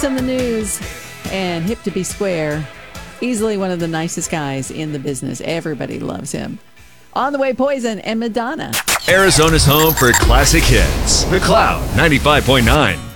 in the news and hip to be square. Easily one of the nicest guys in the business. Everybody loves him. On the way, Poison and Madonna. Arizona's home for classic hits. The Cloud 95.9.